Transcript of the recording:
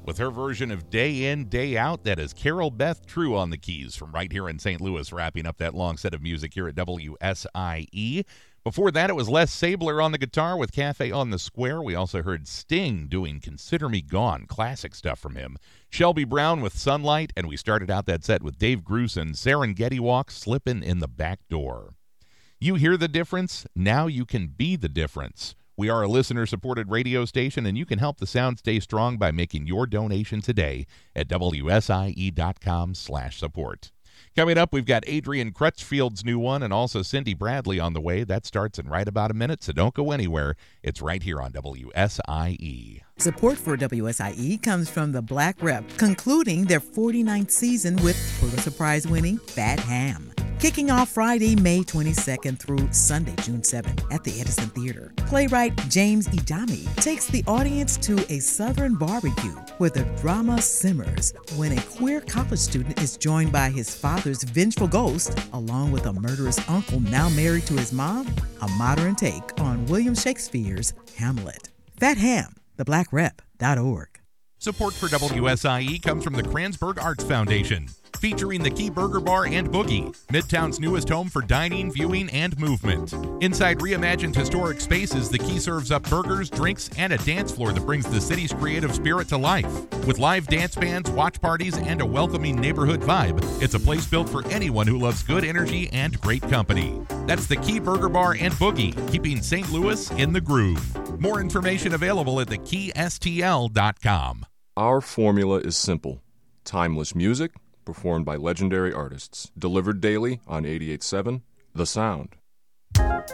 with her version of Day In, Day Out. That is Carol Beth True on the keys from right here in St. Louis, wrapping up that long set of music here at WSIE. Before that, it was Les Sabler on the guitar with Cafe on the Square. We also heard Sting doing Consider Me Gone, classic stuff from him. Shelby Brown with Sunlight, and we started out that set with Dave Grusin, Serengeti Walk, Slippin' in the Back Door. You hear the difference? Now you can be the difference. We are a listener-supported radio station, and you can help the sound stay strong by making your donation today at WSIE.com/support. Coming up, we've got Adrian Crutchfield's new one and also Cindy Bradley on the way. That starts in right about a minute, so don't go anywhere. It's right here on WSIE. Support for WSIE comes from the Black Rep, concluding their 49th season with Pulitzer Prize-winning Fat Ham. Kicking off Friday, May 22nd through Sunday, June 7th at the Edison Theater. Playwright James Idami takes the audience to a Southern barbecue where the drama simmers when a queer college student is joined by his father's vengeful ghost, along with a murderous uncle now married to his mom, a modern take on William Shakespeare's Hamlet. Fat Ham, theblackrep.org. Support for WSIE comes from the Kranzberg Arts Foundation, featuring the Key Burger Bar and Boogie, Midtown's newest home for dining, viewing, and movement. Inside reimagined historic spaces, the Key serves up burgers, drinks, and a dance floor that brings the city's creative spirit to life. With live dance bands, watch parties, and a welcoming neighborhood vibe, it's a place built for anyone who loves good energy and great company. That's the Key Burger Bar and Boogie, keeping St. Louis in the groove. More information available at thekeystl.com. Our formula is simple. Timeless music, performed by legendary artists, delivered daily on 88.7 The Sound.